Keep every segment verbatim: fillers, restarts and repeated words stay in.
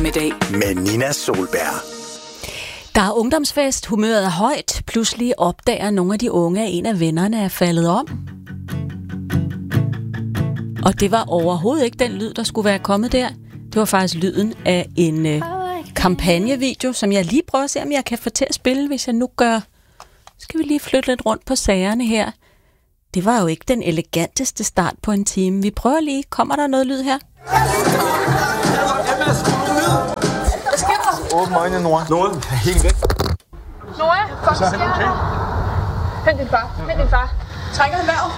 eftermiddag med Nina Solberg. Der er ungdomsfest, humøret er højt. Pludselig opdager nogle af de unge, at en af vennerne er faldet om. Og det var overhovedet ikke den lyd, der skulle være kommet der. Det var faktisk lyden af en øh, kampagnevideo, som jeg lige prøver at se, om jeg kan få til at spille, hvis jeg nu gør. Skal vi lige flytte lidt rundt på sagerne her. Det var jo ikke den eleganteste start på en time. Vi prøver lige. Kommer der noget lyd her? Hvad sker der? Åbn øjnene, Nora. Nora, helt væk. Nora, fuck, hvad sker der? Hent din far. Hent din far. Trækker han vejret?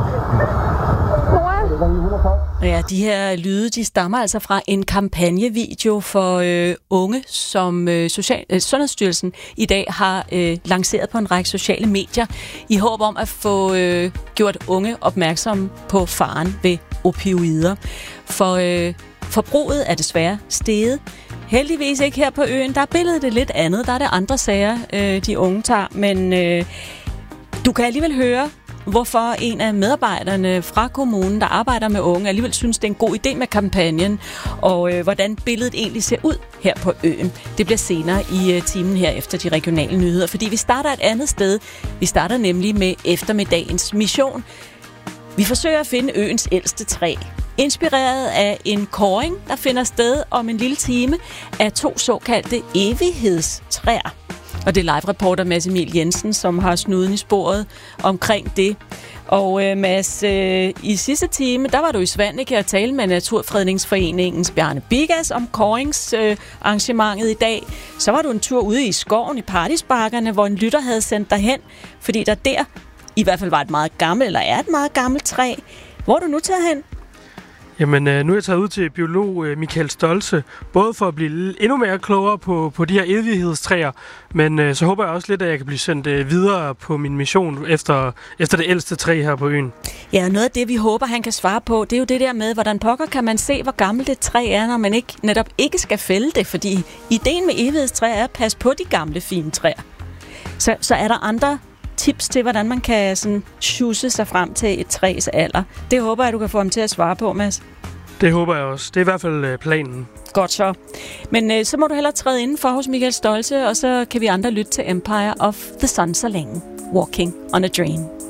Ja, de her lyde, de stammer altså fra en kampagnevideo for øh, unge, som øh, Social- øh, Sundhedsstyrelsen i dag har øh, lanceret på en række sociale medier, i håb om at få øh, gjort unge opmærksomme på faren ved opioider. For øh, forbruget er desværre steget. Heldigvis ikke her på øen. Der er billedet det lidt andet. Der er det andre sager, øh, de unge tager. Men øh, du kan alligevel høre, hvorfor en af medarbejderne fra kommunen, der arbejder med unge, alligevel synes, det er en god idé med kampagnen, og øh, hvordan billedet egentlig ser ud her på øen. Det bliver senere i øh, timen her efter de regionale nyheder, fordi vi starter et andet sted. Vi starter nemlig med eftermiddagens mission. Vi forsøger at finde øens ældste træ. Inspireret af en kåring, der finder sted om en lille time, af to såkaldte evighedstræer. Og det er live-reporter Mads Emil Jensen, som har snuden i sporet omkring det. Og øh, Mads, øh, i sidste time, der var du i Svaneke og tale med Naturfredningsforeningens Bjarne Bigas om kåringsarrangementet øh, i dag. Så var du en tur ude i skoven i Partysparkerne, hvor en lytter havde sendt dig hen, fordi der der i hvert fald var et meget gammelt, eller er et meget gammelt træ. Hvor er du nu taget hen? Jamen, øh, nu er jeg taget ud til biolog øh, Michael Stolze, både for at blive endnu mere klogere på, på de her evighedstræer, men øh, så håber jeg også lidt, at jeg kan blive sendt øh, videre på min mission efter, efter det ældste træ her på øen. Ja, noget af det, vi håber, han kan svare på, det er jo det der med, hvordan pokker kan man se, hvor gammelt et træ er, når man ikke, netop ikke skal fælde det, fordi ideen med evighedstræer er at passe på de gamle, fine træer. Så, så er der andre tips til, hvordan man kan sådan sjusse sig frem til et træs alder. Det håber jeg, du kan få ham til at svare på, Mads. Det håber jeg også. Det er i hvert fald øh, planen. Godt så. Men øh, så må du hellere træde indenfor hos Michael Stolze, og så kan vi andre lytte til Empire of the Sun så længe. Walking on a Dream.